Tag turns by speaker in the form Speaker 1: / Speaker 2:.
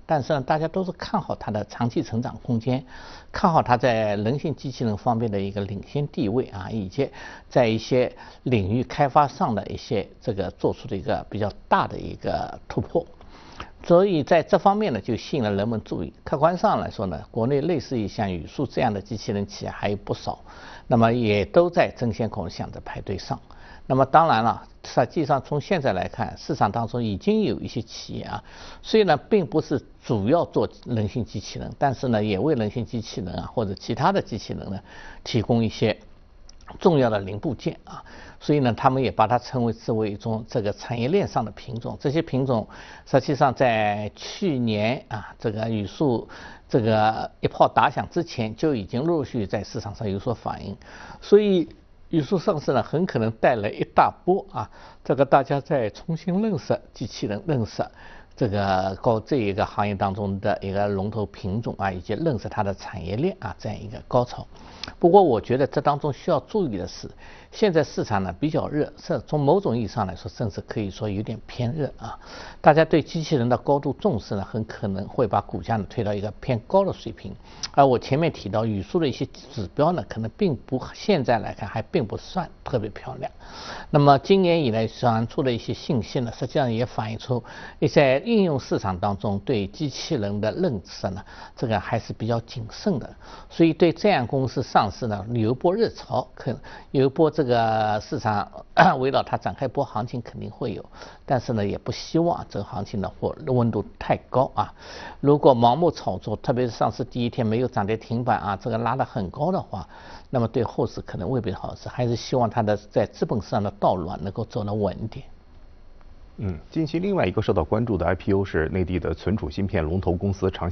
Speaker 1: 但是呢，大家都是看好它的长期成长空间，看好它在人形机器人方面的一个领先地位啊，以及在一些领域开发上的一些这个做出的一个比较大的一个突破。所以在这方面呢，就吸引了人们注意。客观上来说呢，国内类似于像语数这样的机器人企业还有不少，那么也都在争先恐后想着排队上。那么当然了，实际上从现在来看，市场当中已经有一些企业啊，虽然并不是主要做人形机器人，但是呢，也为人形机器人啊或者其他的机器人呢提供一些重要的零部件啊，所以呢，他们也把它称为一种这个产业链上的品种。这些品种实际上在去年啊，这个语数这个一炮打响之前，就已经陆续在市场上有所反应，所以语数上市呢，很可能带来一大波啊，这个大家再重新认识机器人，认识这一个行业当中的一个龙头品种啊，以及认识它的产业链啊，这样一个高潮。不过我觉得这当中需要注意的是，现在市场呢比较热，从某种意义上来说，甚至可以说有点偏热啊。大家对机器人的高度重视呢，很可能会把股价呢推到一个偏高的水平。而我前面提到语数的一些指标呢，可能现在来看还并不算特别漂亮。那么今年以来传出的一些信息呢，实际上也反映出在应用市场当中对机器人的认识呢，这个还是比较谨慎的。所以对这样公司上市呢，有一波热潮，有一波这个市场围绕它展开一波行情肯定会有，但是呢，也不希望这个行情的温度太高啊。如果盲目炒作，特别是上市第一天没有涨跌停板啊，这个拉得很高的话，那么对后市可能未必好事，还是希望它的在资本市场的倒卵能够走得稳一点。
Speaker 2: 近期另外一个受到关注的 IPO 是内地的存储芯片龙头公司长